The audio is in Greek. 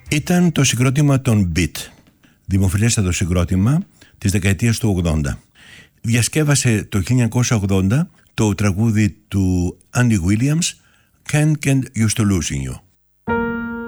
Ήταν το συγκρότημα των Beat, δημοφιλέστατο συγκρότημα της δεκαετίας του 80. Διασκεύασε το 1980 το τραγούδι του Andy Williams, Can't Get Used to Losing You.